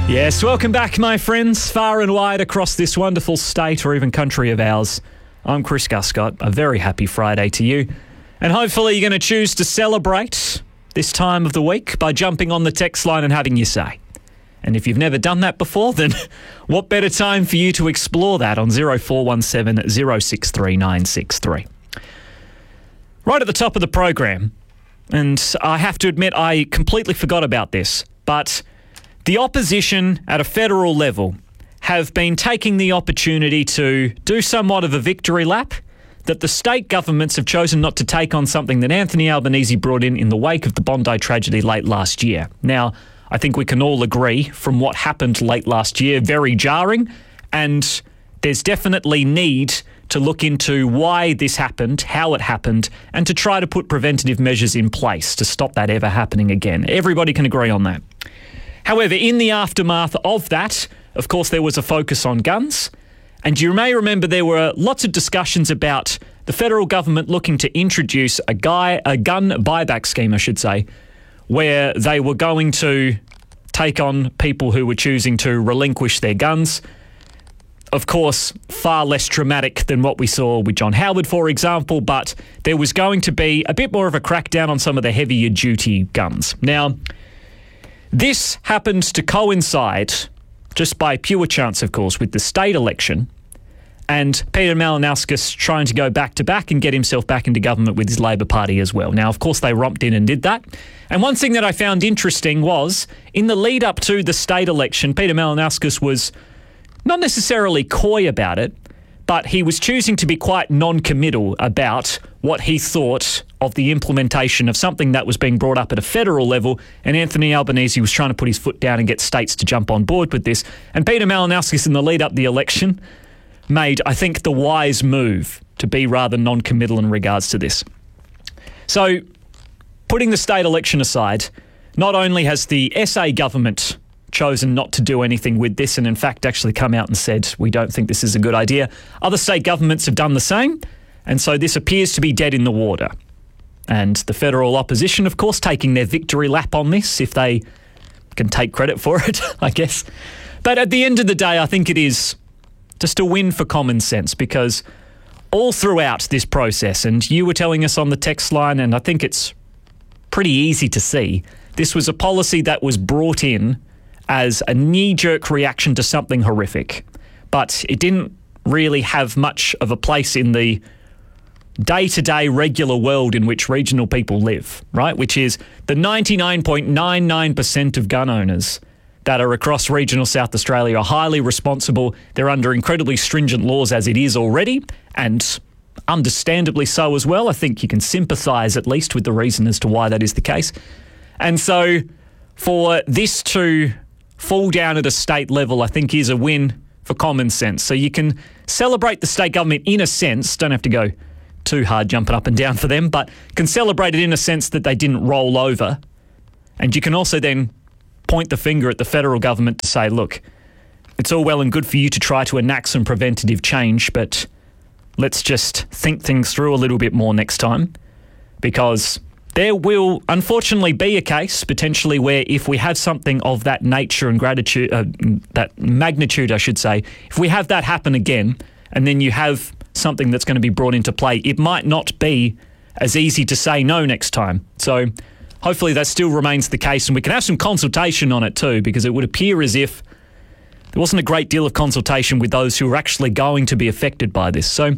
Yes, welcome back, my friends, far and wide across this wonderful state or even country of ours. I'm Chris Guscott. A very happy Friday to you. And hopefully you're going to choose to celebrate this time of the week by jumping on the text line and having your say. And if you've never done that before, then what better time for you to explore that on 0417 063 963. Right at the top of the program, and I have to admit I completely forgot about this, but the opposition at a federal level have been taking the opportunity to do somewhat of a victory lap that the state governments have chosen not to take on something that Anthony Albanese brought in the wake of the Bondi tragedy late last year. Now, I think we can all agree from what happened late last year, very jarring, and there's definitely need to look into why this happened, how it happened, and to try to put preventative measures in place to stop that ever happening again. Everybody can agree on that. However, in the aftermath of that, of course, there was a focus on guns. And you may remember there were lots of discussions about the federal government looking to introduce a gun buyback scheme, where they were going to take on people who were choosing to relinquish their guns. Of course, far less dramatic than what we saw with John Howard, for example, but there was going to be a bit more of a crackdown on some of the heavier duty guns. Now, this happened to coincide, just by pure chance, of course, with the state election and Peter Malinauskas trying to go back-to-back and get himself back into government with his Labor Party as well. Now, of course, they romped in and did that. And one thing that I found interesting was, in the lead-up to the state election, Peter Malinauskas was not necessarily coy about it, but he was choosing to be quite non-committal about what he thought of the implementation of something that was being brought up at a federal level, and Anthony Albanese was trying to put his foot down and get states to jump on board with this. And Peter Malinauskas, in the lead up to the election, made, I think, the wise move to be rather non-committal in regards to this. So, putting the state election aside, not only has the SA government chosen not to do anything with this and in fact actually come out and said, we don't think this is a good idea, other state governments have done the same, and so this appears to be dead in the water. And the federal opposition, of course, taking their victory lap on this, if they can take credit for it, I guess. But at the end of the day, I think it is just a win for common sense, because all throughout this process, and you were telling us on the text line, and I think it's pretty easy to see, this was a policy that was brought in as a knee-jerk reaction to something horrific. But it didn't really have much of a place in the day-to-day regular world in which regional people live, right? Which is the 99.99% of gun owners that are across regional South Australia are highly responsible. They're under incredibly stringent laws as it is already, and understandably so as well. I think you can sympathise at least with the reason as to why that is the case. And so for this to fall down at a state level, I think is a win for common sense. So you can celebrate the state government in a sense, don't have to go too hard jumping up and down for them, but can celebrate it in a sense that they didn't roll over. And you can also then point the finger at the federal government to say, look, it's all well and good for you to try to enact some preventative change, but let's just think things through a little bit more next time, because there will unfortunately be a case potentially where if we have something of that nature and that magnitude, if we have that happen again, and then you have something that's going to be brought into play, it might not be as easy to say no next time. So hopefully that still remains the case, and we can have some consultation on it too, because it would appear as if there wasn't a great deal of consultation with those who are actually going to be affected by this. So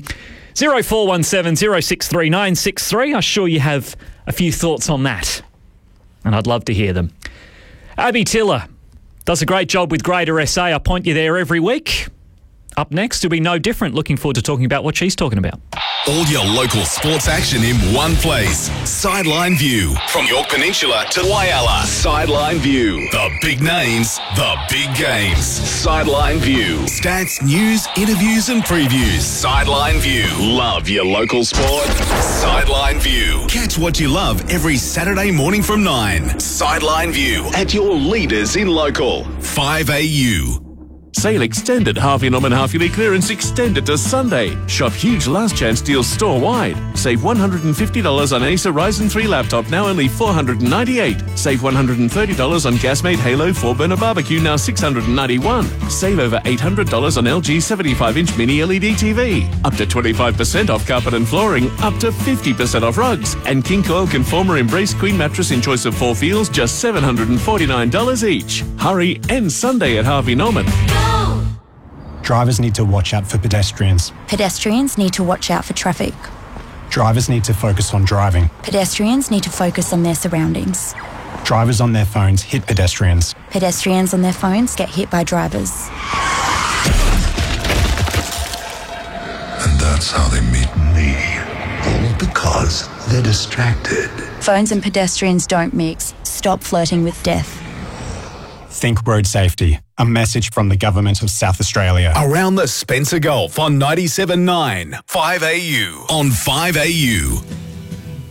0417 063 963, I'm sure you have a few thoughts on that, and I'd love to hear them. Abby Tiller does a great job with Greater SA. I point you there every week. Up next, it'll be no different. Looking forward to talking about what she's talking about. All your local sports action in one place. Sideline View. From York Peninsula to Whyalla. Sideline View. The big names, the big games. Sideline View. Stats, news, interviews and previews. Sideline View. Love your local sport? Sideline View. Catch what you love every Saturday morning from 9. Sideline View. At your leaders in local. 5AU. Sale extended. Harvey Norman half-yearly clearance extended to Sunday. Shop huge last chance deals store-wide. Save $150 on Acer Ryzen 3 laptop, now only $498. Save $130 on Gasmate Halo 4-burner barbecue, now $691. Save over $800 on LG 75-inch mini LED TV. Up to 25% off carpet and flooring. Up to 50% off rugs. And King Coil Conformer Embrace Queen mattress in choice of 4 feels, just $749 each. Hurry, end Sunday at Harvey Norman. Drivers need to watch out for pedestrians. Pedestrians need to watch out for traffic. Drivers need to focus on driving. Pedestrians need to focus on their surroundings. Drivers on their phones hit pedestrians. Pedestrians on their phones get hit by drivers. And that's how they meet me. All because they're distracted. Phones and pedestrians don't mix. Stop flirting with death. Think road safety. A message from the Government of South Australia. Around the Spencer Gulf on 97.9 5AU. On 5AU.